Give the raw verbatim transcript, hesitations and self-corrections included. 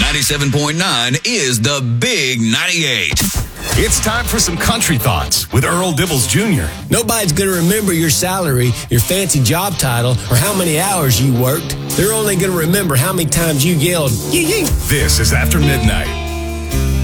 ninety-seven point nine is the Big ninety-eight. It's time for some country thoughts with Earl Dibbles Junior Nobody's going to remember your salary, your fancy job title, or how many hours you worked. They're only going to remember how many times you yelled, yee yee. This is After Midnight.